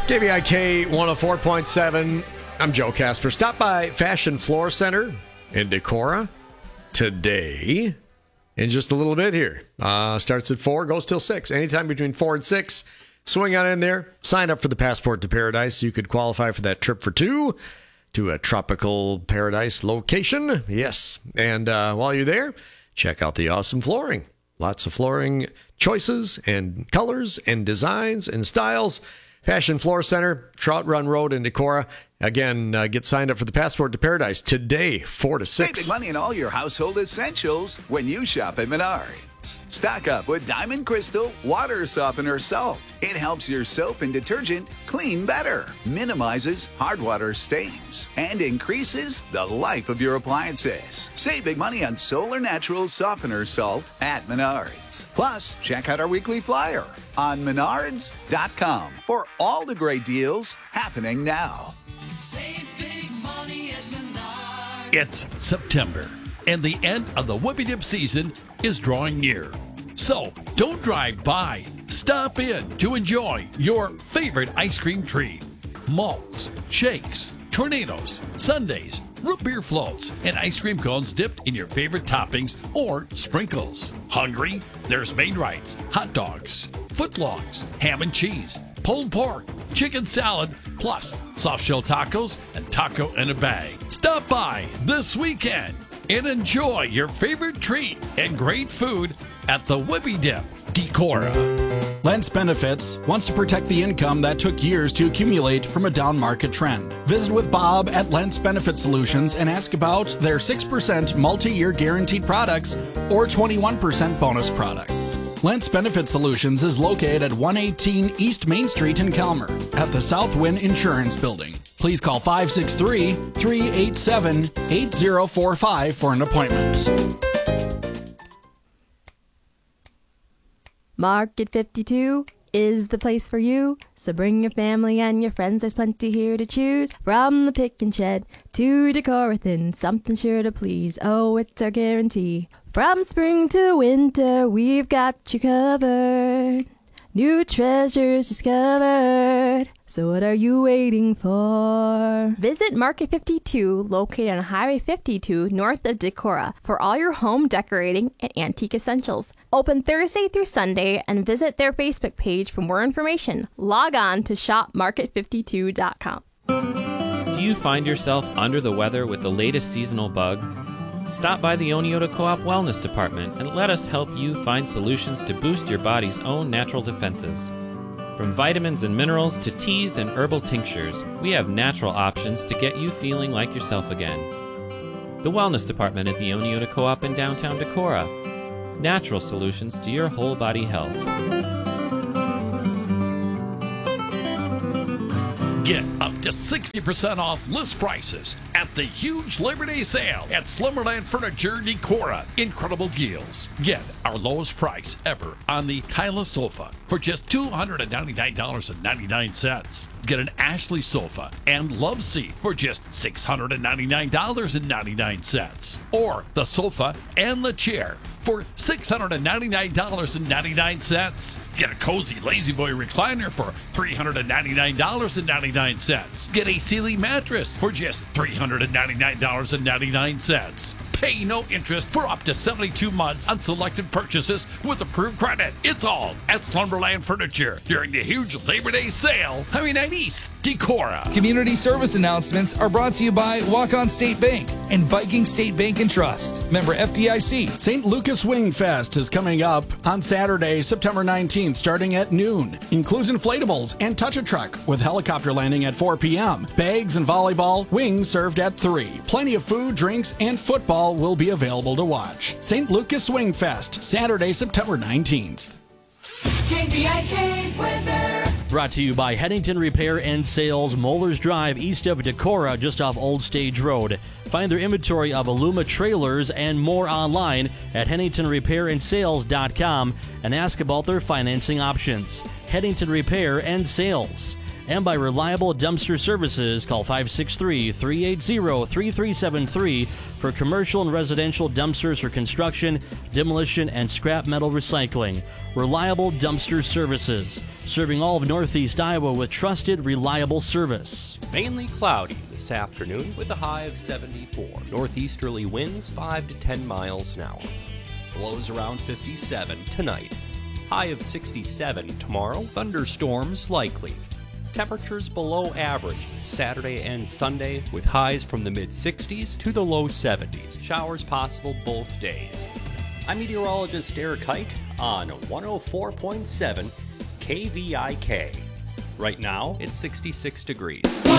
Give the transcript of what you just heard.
KBIK 104.7. I'm Joe Casper. Stop by Fashion Floor Center in Decorah today in just a little bit here. Starts at 4, goes till 6. Anytime between 4 and 6. Swing on in there. Sign up for the Passport to Paradise. You could qualify for that trip for 2 to a tropical paradise location. Yes. And while you're there, check out the awesome flooring. Lots of flooring choices and colors and designs and styles. Fashion Floor Center, Trout Run Road in Decorah. Again, get signed up for the Passport to Paradise today, 4 to 6. Save big money on all your household essentials when you shop at Menards. Stock up with Diamond Crystal Water Softener Salt. It helps your soap and detergent clean better, minimizes hard water stains, and increases the life of your appliances. Save big money on Solar Natural Softener Salt at Menards. Plus, check out our weekly flyer on Menards.com for all the great deals happening now. Save big money at Menards. It's September, and the end of the Whippy Dip season is drawing near. So don't drive by. Stop in to enjoy your favorite ice cream treat. Malts, shakes, tornadoes, sundaes, root beer floats, and ice cream cones dipped in your favorite toppings or sprinkles. Hungry? There's Maid-Rites, hot dogs, footlongs, ham and cheese, pulled pork, chicken salad, plus soft shell tacos and taco in a bag. Stop by this weekend and enjoy your favorite treat and great food at the Whippy Dip, Decorah. Lentz Benefits wants to protect the income that took years to accumulate from a down market trend. Visit with Bob at Lentz Benefit Solutions and ask about their 6% multi-year guaranteed products or 21% bonus products. Lentz Benefit Solutions is located at 118 East Main Street in Calmer at the Southwind Insurance Building. Please call 563-387-8045 for an appointment. Market 52 is the place for you. So bring your family and your friends, there's plenty here to choose. From the pick and shed to Decorah Thin, something sure to please. Oh, it's our guarantee. From spring to winter, we've got you covered. New treasures discovered. So what are you waiting for? Visit Market 52, located on Highway 52, north of Decorah, for all your home decorating and antique essentials. Open Thursday through Sunday, and visit their Facebook page for more information. Log on to shopmarket52.com. Do you find yourself under the weather with the latest seasonal bug? Stop by the Oneota Co-op Wellness Department and let us help you find solutions to boost your body's own natural defenses. From vitamins and minerals to teas and herbal tinctures, we have natural options to get you feeling like yourself again. The Wellness Department at the Oneota Co-op in downtown Decorah. Natural solutions to your whole body health. Get up to 60% off list prices at the huge Labor Day sale at Slumberland Furniture Decorah. Incredible deals. Get our lowest price ever on the Kyla sofa for just $299.99. Get an Ashley sofa and love seat for just $699.99. Or the sofa and the chair for $699.99. Get a cozy Lazy Boy recliner for $399.99. Get a Sealy mattress for just $399.99. Pay no interest for up to 72 months on selected purchases with approved credit. It's all at Slumberland Furniture during the huge Labor Day sale. Highway 9 East, Decorah. Community service announcements are brought to you by Walk-On State Bank and Viking State Bank and Trust. Member FDIC. St. Lucas Wing Fest is coming up on Saturday, September 19th, starting at noon. Includes inflatables and touch-a-truck with helicopter landing at 4 p.m. Bags and volleyball, wings served at 3. Plenty of food, drinks, and football will be available to watch. St. Lucas Swing Fest, Saturday, September 19th. KBIK weather. Brought to you by Hennington Repair and Sales, Moeller's Drive, east of Decorah, just off Old Stage Road. Find their inventory of Aluma trailers and more online at HenningtonRepairandSales.com and ask about their financing options. Hennington Repair and Sales. And by Reliable Dumpster Services, call 563-380-3373 for commercial and residential dumpsters for construction, demolition, and scrap metal recycling. Reliable Dumpster Services. serving all of Northeast Iowa with trusted, reliable service. Mainly cloudy this afternoon with a high of 74. Northeasterly winds 5 to 10 miles an hour. Lows around 57 tonight. High of 67 tomorrow. Thunderstorms likely. Temperatures below average Saturday and Sunday with highs from the mid-60s to the low 70s. Showers possible both days. I'm meteorologist Eric Hike on 104.7 KVIK. Right now, it's 66 degrees.